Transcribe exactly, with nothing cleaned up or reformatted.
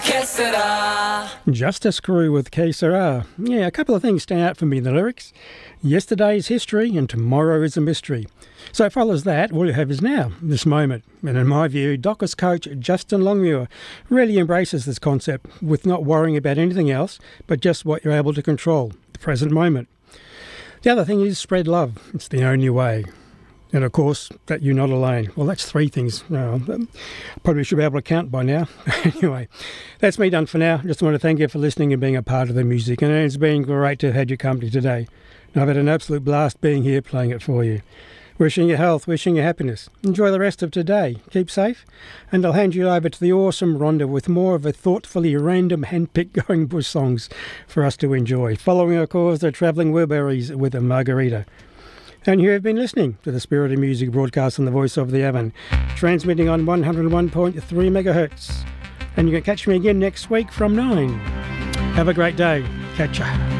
Que sera? Justice Crew with Que Sera. Yeah, a couple of things stand out for me in the lyrics. Yesterday is history and tomorrow is a mystery. So it follows that all you have is now, this moment. And in my view, Dockers coach Justin Longmuir really embraces this concept with not worrying about anything else, but just what you're able to control, the present moment. The other thing is spread love. It's the only way. And of course, that you're not alone. Well, that's three things. Uh, probably should be able to count by now. Anyway, that's me done for now. Just want to thank you for listening and being a part of the music. And it's been great to have had your company today. And I've had an absolute blast being here playing it for you. Wishing you health, wishing you happiness. Enjoy the rest of today. Keep safe. And I'll hand you over to the awesome Rhonda with more of a thoughtfully random hand-picked going bush songs for us to enjoy. Following, of course, the Travelling Wilburys with a Margarita. And you have been listening to the Spirit of Music broadcast on the Voice of the Avon, transmitting on one oh one point three megahertz. And you can catch me again next week from nine. Have a great day. Catch ya.